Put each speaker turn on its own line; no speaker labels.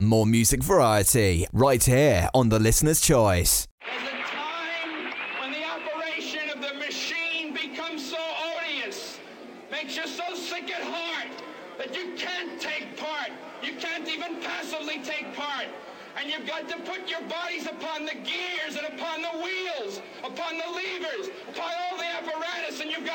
More music variety, right here on the Listener's Choice.
There's a time when the operation of the machine becomes so odious, makes you so sick at heart, that you can't take part. You can't even passively take part. And you've got to put your bodies upon the gears and upon the wheels, upon the levers, upon all the apparatus, and you've got